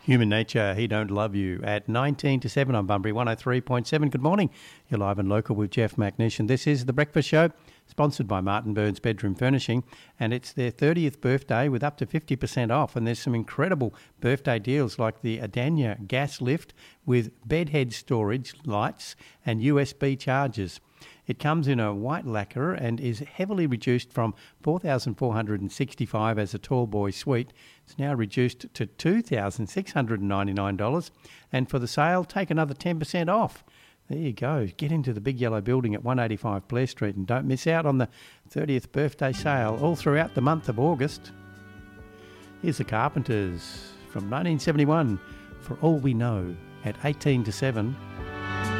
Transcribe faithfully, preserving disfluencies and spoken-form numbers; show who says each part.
Speaker 1: Human Nature, He Don't Love You. At nineteen to seven on Bunbury one oh three point seven. Good morning. You're live and local with Jeff McNish, and this is The Breakfast Show, sponsored by Martin Burns Bedroom Furnishing, and it's their thirtieth birthday with up to fifty percent off, and there's some incredible birthday deals like the Adania gas lift with bedhead storage, lights and U S B chargers. It comes in a white lacquer and is heavily reduced from four thousand four hundred sixty-five dollars as a tall boy suite. It's now reduced to two thousand six hundred ninety-nine dollars, and for the sale, take another ten percent off. There you go. Get into the big yellow building at one eighty-five Blair Street and don't miss out on the thirtieth birthday sale all throughout the month of August. Here's the Carpenters from nineteen seventy-one, For All We Know, at eighteen to seven.